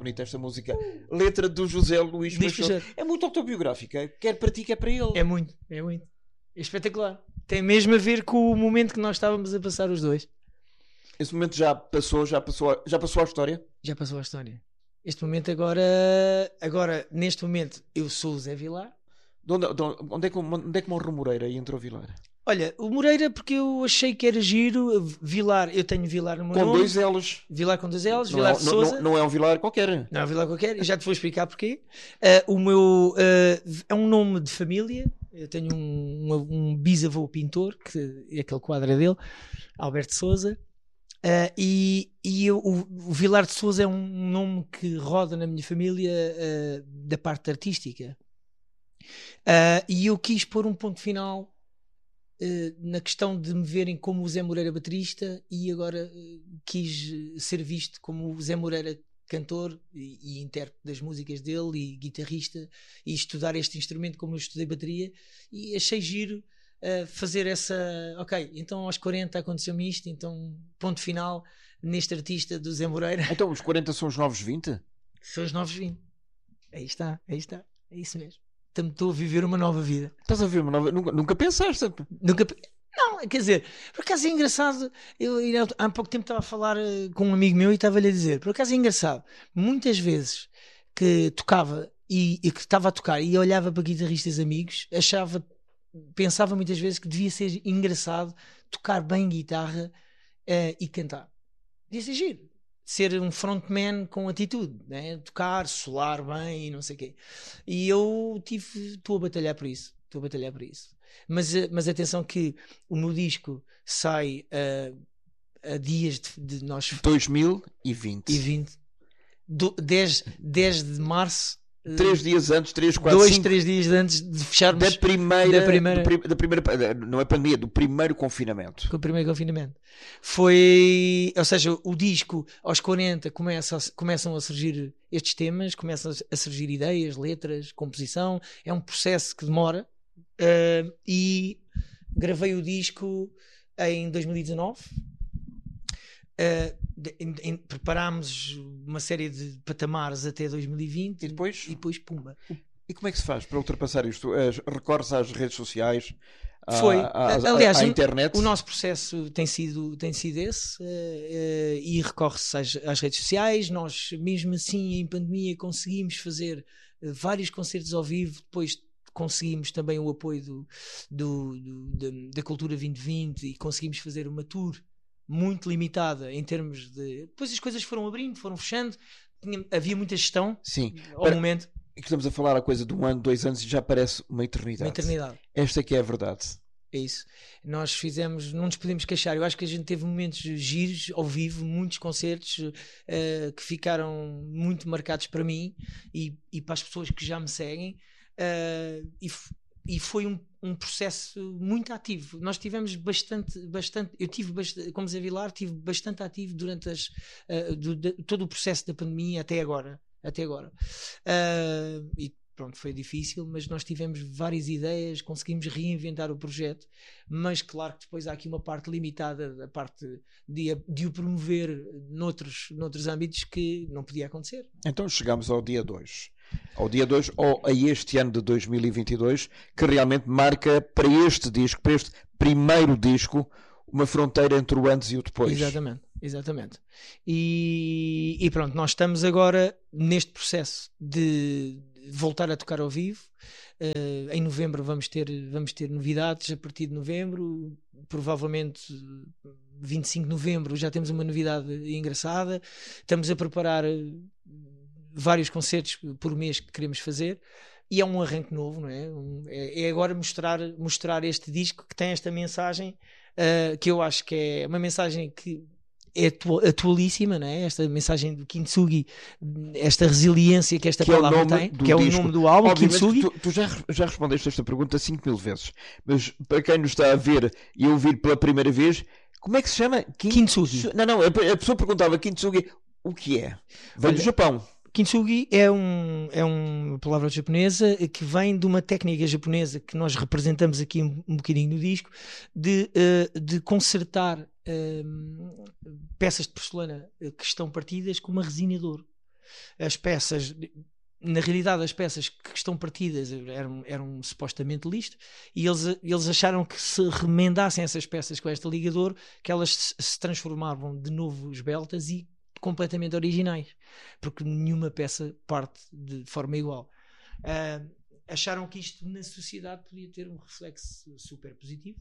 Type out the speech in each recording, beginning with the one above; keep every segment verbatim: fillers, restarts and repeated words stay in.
bonita esta música. Letra do José Luís Peixoto. É muito autobiográfica, quer para ti, quer para ele. É muito, é muito. É espetacular. Tem mesmo a ver com o momento que nós estávamos a passar os dois. Esse momento já passou, já passou, já passou a história? Já passou a história. Este momento agora, agora neste momento, eu sou o Zé Vilar. De onde, de onde, é que, onde é que morre o Moreira e entrou o Vilar? Olha, o Moreira, porque eu achei que era giro. Vilar, eu tenho Vilar no meu com nome. dois L's. Vilar com dois L's, não Vilar é, de não, Sousa. Não, não é um Vilar qualquer. Não é um Vilar qualquer, e já te vou explicar porquê. Uh, o meu uh, é um nome de família. Eu tenho um, um, um bisavô pintor, que é aquele quadro é dele, Alberto Sousa. Uh, e e eu, o, o Vilar de Sousa é um nome que roda na minha família uh, da parte artística. Uh, e eu quis pôr um ponto final uh, na questão de me verem como o Zé Moreira baterista, e agora uh, quis ser visto como o Zé Moreira cantor e, e intérprete das músicas dele e guitarrista, e estudar este instrumento como eu estudei bateria, e achei giro uh, fazer essa, ok, então aos quarenta aconteceu-me isto, então ponto final neste artista do Zé Moreira. Então os quarenta são os novos vinte? São os novos vinte. Aí está, aí está, é isso mesmo. Estou a viver uma nova vida. Estás a viver uma nova... Nunca, nunca pensaste? Nunca... Não, quer dizer, por acaso é engraçado. Eu, eu há pouco tempo estava a falar uh, com um amigo meu e estava-lhe a dizer, por acaso é engraçado, muitas vezes que tocava e, e que estava a tocar e olhava para guitarristas amigos, achava, pensava muitas vezes que devia ser engraçado tocar bem guitarra uh, e cantar. Devia ser giro. Ser um frontman com atitude, né? Tocar, solar bem e não sei o quê. E eu tive, estou a batalhar por isso, estou a batalhar por isso. Mas, mas atenção que o meu disco sai uh, a dias de, de nós... dois mil e vinte. E vinte. Do, dez, dez de março. Três dias antes, três, quatro, dois, cinco, três dias antes de fecharmos da primeira, da primeira, do, da primeira, não é pandemia, do primeiro confinamento. Com o primeiro confinamento. Foi, ou seja, o disco aos quarenta começa a, começam a surgir estes temas, começam a surgir ideias, letras, composição. É um processo que demora. Uh, e gravei o disco em dois mil e dezanove. Uh, de, em, em, preparámos uma série de patamares até dois mil e vinte e depois, e depois pumba. E como é que se faz para ultrapassar isto? As, recorres às redes sociais, à, Foi. À, à, Aliás, à internet? O, o nosso processo tem sido, tem sido esse, uh, uh, e recorre-se às, às redes sociais. Nós, mesmo assim, em pandemia, conseguimos fazer uh, vários concertos ao vivo. Depois conseguimos também o apoio do, do, do, da, da Cultura vinte vinte e conseguimos fazer uma tour muito limitada em termos de... Depois as coisas foram abrindo, foram fechando. Tinha, havia muita gestão. Sim. Ao Para... momento. E que estamos a falar a coisa de um ano, dois anos e já parece uma eternidade. Uma eternidade. Esta que é a verdade. É isso. Nós fizemos, não nos podemos queixar. Eu acho que a gente teve momentos giros ao vivo, muitos concertos uh, que ficaram muito marcados para mim e, e para as pessoas que já me seguem. Uh, e, e foi um, um processo muito ativo. Nós tivemos bastante, bastante eu tive, bastante, como Zé Vilar, tive bastante ativo durante as, uh, do, de, todo o processo da pandemia até agora. Até agora. Uh, e pronto, foi difícil, mas nós tivemos várias ideias, conseguimos reinventar o projeto, mas claro que depois há aqui uma parte limitada da parte de, de o promover noutros, noutros âmbitos que não podia acontecer. Então chegamos ao dia dois. Ao dia dois, ou a este ano de dois mil e vinte e dois, que realmente marca para este disco, para este primeiro disco, uma fronteira entre o antes e o depois. Exatamente, exatamente. E, e pronto, nós estamos agora neste processo de voltar a tocar ao vivo. Uh, em novembro vamos ter, vamos ter novidades. A partir de novembro, provavelmente vinte e cinco de novembro, já temos uma novidade engraçada. Estamos a preparar vários concertos por mês que queremos fazer, e é um arranque novo, não é? Um, é, é agora mostrar, mostrar este disco que tem esta mensagem, uh, que eu acho que é uma mensagem que é atualíssima, não é? Esta mensagem do Kintsugi, esta resiliência que esta que palavra é tem, que é o nome do álbum, Kintsugi. Tu, tu já, já respondeste esta pergunta cinco mil vezes, mas para quem nos está a ver e a ouvir pela primeira vez, como é que se chama? Kin... Kintsugi. Não, não, a pessoa perguntava Kintsugi, o que é? Vem Olha, do Japão. Kintsugi é, um, é uma palavra japonesa que vem de uma técnica japonesa que nós representamos aqui um, um bocadinho no disco, de, uh, de consertar uh, peças de porcelana que estão partidas com uma resina de ouro. as peças, na realidade as peças que estão partidas eram, eram supostamente listo, e eles, eles acharam que se remendassem essas peças com este ligador, que elas se, se transformavam de novo esbeltas e completamente originais, porque nenhuma peça parte de forma igual. Uh, acharam que isto na sociedade podia ter um reflexo super positivo,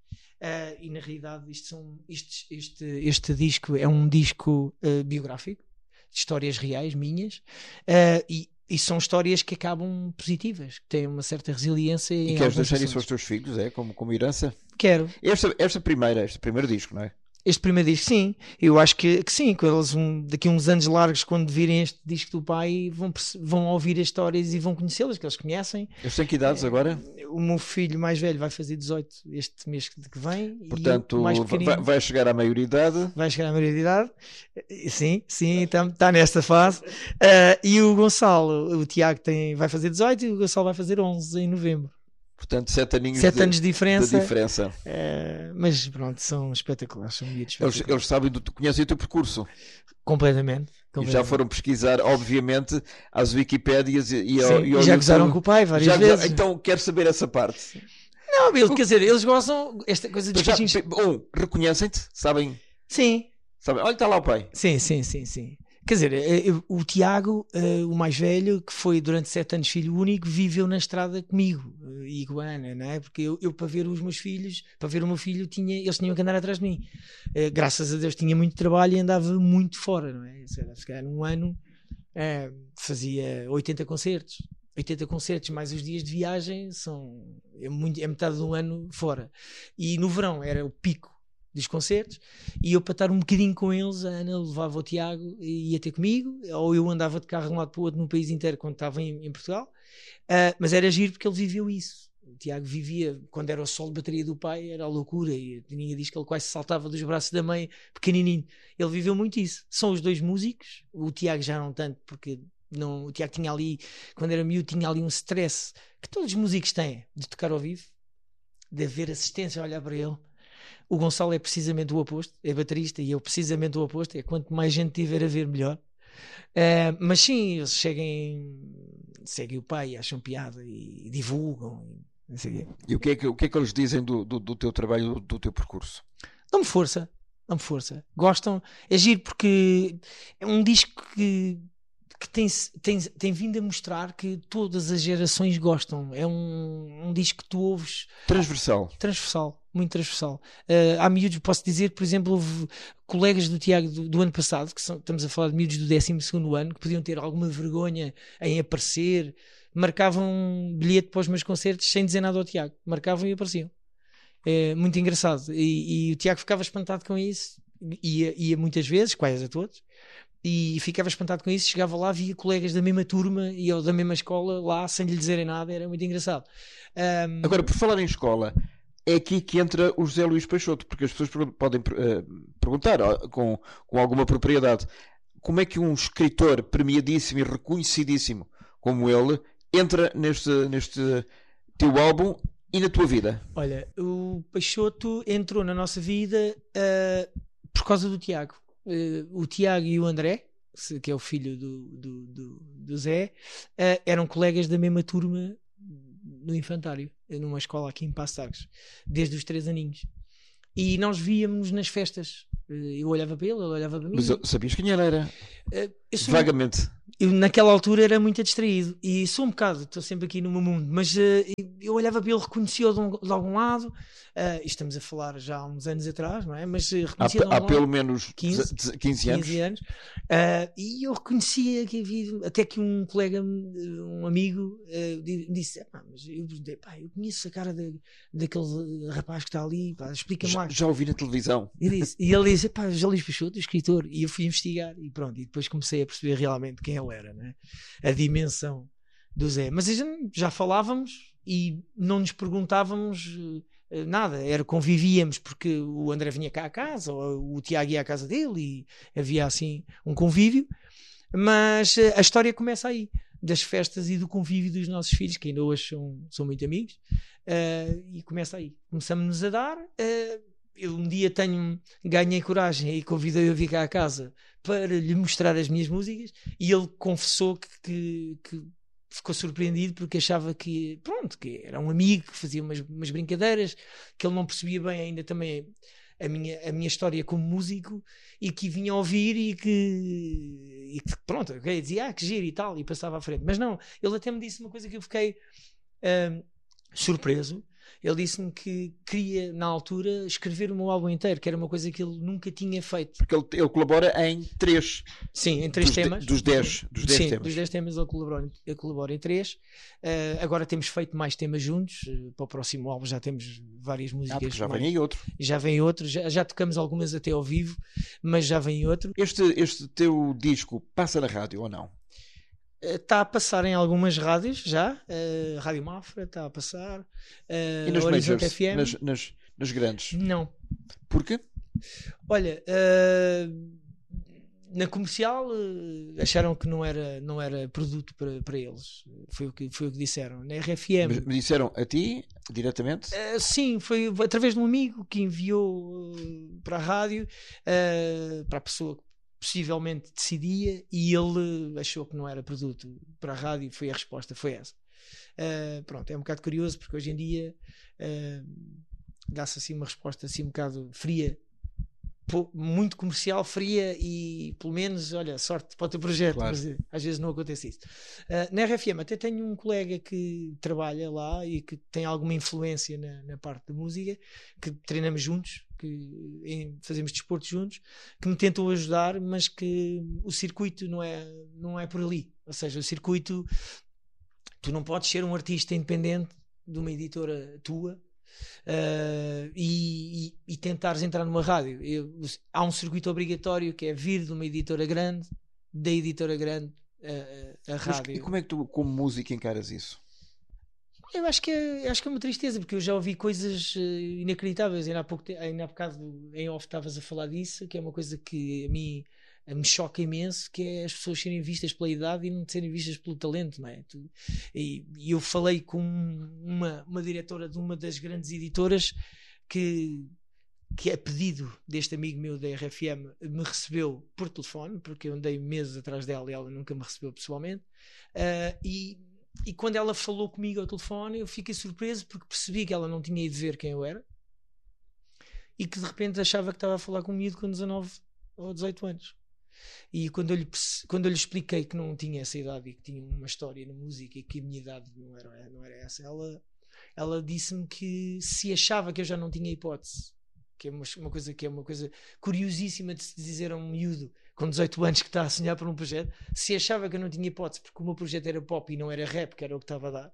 uh, e na realidade isto são, isto, este, este disco é um disco uh, biográfico, de histórias reais minhas, uh, e E são histórias que acabam positivas, que têm uma certa resiliência. E queres deixar isso aos teus filhos, é? Como, como herança? Quero. Esta, esta primeira, este primeiro disco, não é? Este primeiro disco, sim. Eu acho que, que sim. Quando eles, um, daqui a uns anos largos, quando virem este disco do pai, vão, vão ouvir as histórias e vão conhecê-las, que eles conhecem. Eles têm que idades é, agora? O meu filho mais velho vai fazer dezoito este mês que vem. Portanto, vai, vai chegar à maioridade. Vai chegar à maioridade. Sim, sim, está tá nesta fase. Uh, e o Gonçalo, o Tiago tem, vai fazer dezoito e o Gonçalo vai fazer onze em novembro. Portanto, sete aninhos sete de, anos de diferença. De diferença. Uh, mas pronto, são espetaculares, são miúdos eles, eles sabem, do, conhecem o teu percurso. Completamente. E já foram pesquisar, obviamente, às Wikipédias e, e, Sim, ao, e ao já gozaram com o pai várias já, vezes. Então, quero saber essa parte. Não, ele, quer dizer, eles gostam esta coisa de já, um, reconhecem-te? Sabem? Sim. Sabem? Olha, está lá o pai. Sim, sim, sim, sim. Quer dizer, o Tiago, o mais velho, que foi durante sete anos filho único, viveu na estrada comigo e com a Ana, não é? Porque eu, eu, para ver os meus filhos, para ver o meu filho, tinha, eles tinham que andar atrás de mim. Graças a Deus tinha muito trabalho e andava muito fora, não é? Se calhar num ano é, fazia oitenta concertos. oitenta concertos mais os dias de viagem são é, muito, é metade de um ano fora. E no verão era o pico dos concertos, e eu, para estar um bocadinho com eles, a Ana levava o Tiago e ia ter comigo, ou eu andava de carro de um lado para o outro no país inteiro quando estava em, em Portugal, uh, mas era giro porque ele viveu isso. O Tiago vivia, quando era o sol de bateria do pai, era a loucura, e a Ninha diz que ele quase saltava dos braços da mãe, pequenininho. Ele viveu muito isso. São os dois músicos, o Tiago já não tanto, porque não, o Tiago tinha ali, quando era miúdo, tinha ali um stress que todos os músicos têm, de tocar ao vivo, de haver assistência a olhar para ele. O Gonçalo é precisamente o oposto, é baterista e é precisamente o oposto, é quanto mais gente tiver a ver, melhor. Uh, mas sim, eles seguem, seguem o pai, acham piada e, e divulgam. E, não sei o quê. E o que é que, o que é que eles dizem do, do, do teu trabalho, do, do teu percurso? Dão-me força, dão-me força. Gostam, é giro porque é um disco que, que tem, tem, tem vindo a mostrar que todas as gerações gostam. É um, um disco que tu ouves. Transversal. Transversal. Muito transversal. Uh, há miúdos, posso dizer, por exemplo, houve colegas do Tiago do, do ano passado, que são, estamos a falar de miúdos do décimo segundo ano, que podiam ter alguma vergonha em aparecer, marcavam um bilhete para os meus concertos sem dizer nada ao Tiago, marcavam e apareciam. É muito engraçado. E, e o Tiago ficava espantado com isso, ia, ia muitas vezes, quase a todos, e ficava espantado com isso, chegava lá, via colegas da mesma turma e ou da mesma escola lá, sem lhe dizerem nada, era muito engraçado. Um... Agora, por falar em escola, é aqui que entra o José Luís Peixoto, porque as pessoas podem uh, perguntar uh, com, com alguma propriedade como é que um escritor premiadíssimo e reconhecidíssimo como ele entra neste, neste teu álbum e na tua vida. Olha, o Peixoto entrou na nossa vida uh, por causa do Tiago. Uh, o Tiago e o André, que é o filho do, do, do, do Zé, uh, eram colegas da mesma turma no infantário, numa escola aqui em Passo de Arcos, desde os três aninhos. E nós víamos nas festas. Eu olhava para ele, ele olhava para mim. Mas sabias quem ele era? Eu sou, vagamente. Eu naquela altura era muito distraído e sou um bocado, estou sempre aqui no meu mundo, mas uh, eu olhava para ele, reconhecia-o de, um, de algum lado. Uh, estamos a falar já há uns anos atrás, não é? Mas uh, reconhecia há, há pelo menos quinze, quinze anos, quinze anos. Uh, e eu reconhecia que havia, até que um colega, um amigo, uh, disse: ah, mas eu, pá, eu conheço a cara de, daquele rapaz que está ali, explica-me lá. Já, já ouvi na televisão. E, disse, e ele disse: pá, José Luís Peixoto, escritor. E eu fui investigar e pronto. E depois comecei a perceber realmente quem ele era, né? A dimensão do Zé. Mas já falávamos e não nos perguntávamos nada, era convivíamos porque o André vinha cá à casa ou o Tiago ia à casa dele e havia assim um convívio, mas a história começa aí, das festas e do convívio dos nossos filhos, que ainda hoje são, são muito amigos, uh, e começa aí, começamos-nos a dar, uh, eu um dia tenho, ganhei coragem e convidei-o a vir cá a casa para lhe mostrar as minhas músicas, e ele confessou que, que, que ficou surpreendido porque achava que, pronto, que era um amigo que fazia umas, umas brincadeiras, que ele não percebia bem ainda também a minha, a minha história como músico, e que vinha a ouvir e que, e que pronto, okay, dizia, ah, que giro e tal, e passava à frente. Mas não, ele até me disse uma coisa que eu fiquei uh, surpreso. Ele disse-me que queria, na altura, escrever o meu álbum inteiro, que era uma coisa que ele nunca tinha feito. Porque ele, ele colabora em três. Sim, em três dos temas. De, dos dez, dos dez Sim, temas. dos dez temas ele colabora, ele colabora em três. Uh, agora temos feito mais temas juntos. Uh, para o próximo álbum já temos várias músicas. Ah, já mais... vem aí outro. Já vem outro. Já, já tocamos algumas até ao vivo, mas já vem outro. Este, este teu disco passa na rádio ou não? Está a passar em algumas rádios já, uh, Rádio Mafra está a passar, uh, e nas Horizonte majors, F M. nas, nas, nas grandes? Não. Porquê? Olha, uh, na comercial uh, acharam que não era, não era produto para, para eles, foi o, que, foi o que disseram. Na R F M... Mas me disseram a ti, diretamente? Uh, sim, foi através de um amigo que enviou uh, para a rádio, uh, para a pessoa que possivelmente decidia, e ele achou que não era produto para a rádio. Foi a resposta, foi essa. Uh, pronto, é um bocado curioso porque hoje em dia uh, dá-se assim uma resposta assim um bocado fria, muito comercial, fria, e pelo menos, olha, sorte para o teu projeto. Claro. Mas às vezes não acontece isso. Uh, na R F M até tenho um colega que trabalha lá e que tem alguma influência na, na parte da música, que treinamos juntos, que em, fazemos desporto juntos, que me tentam ajudar, mas que o circuito não é, não é por ali. Ou seja, o circuito, tu não podes ser um artista independente de uma editora tua uh, e, e, e tentares entrar numa rádio. Eu, há um circuito obrigatório que é vir de uma editora grande, da editora grande a, a rádio. Mas, e como é que tu, como música, encaras isso? Eu acho que, é, acho que é uma tristeza, porque eu já ouvi coisas uh, inacreditáveis. Ainda há pouco, ainda há bocado em off estavas a falar disso, que é uma coisa que a mim me choca imenso, que é as pessoas serem vistas pela idade e não serem vistas pelo talento, não é? Tu, e, e eu falei com uma, uma diretora de uma das grandes editoras que, que a pedido deste amigo meu da R F M me recebeu por telefone, porque eu andei meses atrás dela e ela nunca me recebeu pessoalmente, uh, e E quando ela falou comigo ao telefone, eu fiquei surpreso porque percebi que ela não tinha ido ver quem eu era e que de repente achava que estava a falar comigo com dezanove ou dezoito anos. E quando eu, lhe, quando eu lhe expliquei que não tinha essa idade e que tinha uma história na música e que a minha idade não era, não era essa, ela, ela disse-me que se achava que eu já não tinha hipótese, que é uma, uma coisa que é uma coisa curiosíssima de se dizer a um miúdo com dezoito anos que está a sonhar por um projeto, se achava que eu não tinha hipótese porque o meu projeto era pop e não era rap, que era o que estava a dar,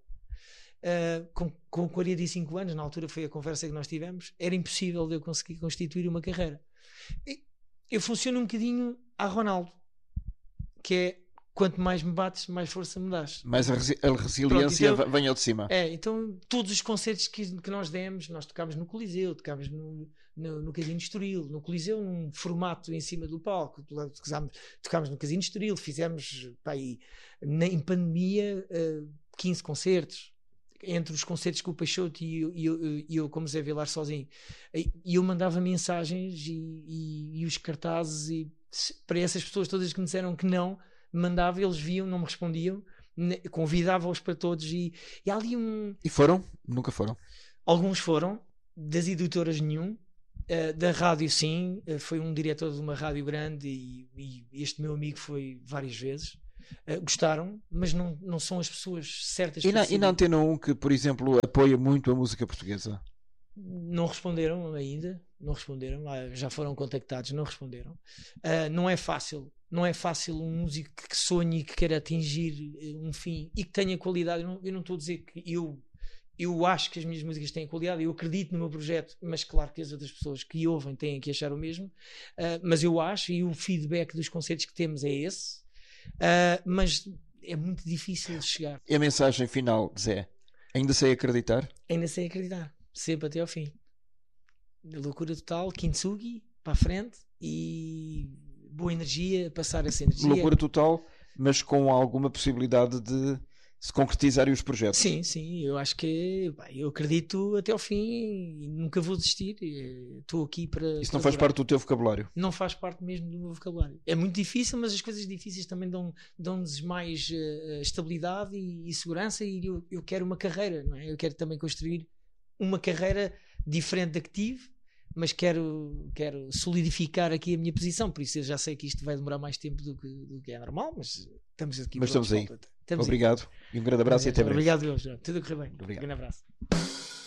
uh, com, com quarenta e cinco anos, na altura foi a conversa que nós tivemos, era impossível de eu conseguir constituir uma carreira. E eu funciono um bocadinho a Ronaldo, que é quanto mais me bates, mais força me dás. Mais a, resi a resiliência Pronto, então, vem ao de cima. É, então todos os concertos que, que nós demos, nós tocámos no Coliseu, tocámos no, no, no Casino Estoril, no Coliseu num formato em cima do palco, tocámos, tocámos no Casino Estoril, fizemos pá, aí, na, em pandemia uh, quinze concertos, entre os concertos com o Peixoto e eu, e eu, e eu como Zé Vilar sozinho, e eu mandava mensagens e, e, e os cartazes e, para essas pessoas todas que me disseram que não, mandava, eles viam, não me respondiam, convidava-os para todos e, e há ali um... E foram? Nunca foram? Alguns foram, das editoras nenhum, uh, da rádio sim, uh, foi um diretor de uma rádio grande e, e este meu amigo foi várias vezes, uh, gostaram, mas não, não são as pessoas certas. E na, e na Antena um, que por exemplo apoia muito a música portuguesa? Não responderam ainda, não responderam, já foram contactados, não responderam. Uh, não é fácil, não é fácil um músico que sonhe e que queira atingir um fim e que tenha qualidade. Eu não, eu não estou a dizer que eu, eu acho que as minhas músicas têm qualidade, eu acredito no meu projeto, mas claro que as outras pessoas que ouvem têm que achar o mesmo, uh, mas eu acho, e o feedback dos concertos que temos é esse, uh, mas é muito difícil de chegar. E a mensagem final, Zé? Ainda sei acreditar? Ainda sei acreditar. Sempre até ao fim. Loucura total, Kintsugi, para a frente e boa energia, passar essa energia. Loucura total, mas com alguma possibilidade de se concretizarem os projetos. Sim, sim, eu acho que bem, eu acredito até ao fim e nunca vou desistir. Estou aqui para. Isso não faz parte do teu vocabulário? Não faz parte mesmo do meu vocabulário. É muito difícil, mas as coisas difíceis também dão, dão-nos mais uh, estabilidade e, e segurança. E eu, eu quero uma carreira, não é? Eu quero também construir uma carreira diferente da que tive, mas quero, quero solidificar aqui a minha posição. Por isso eu já sei que isto vai demorar mais tempo do que, do que é normal, mas estamos aqui. Mas estamos aí. Estamos Obrigado. Aí. E um grande abraço. Obrigado. E até breve. Obrigado, Deus. Tudo a correr bem. Obrigado. Um grande abraço.